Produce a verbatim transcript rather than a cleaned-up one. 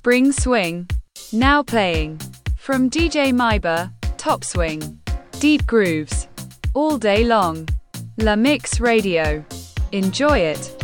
Spring Swing. Now playing. From D J Myba, Top Swing. Deep grooves. All day long. La Mix Radio. Enjoy it.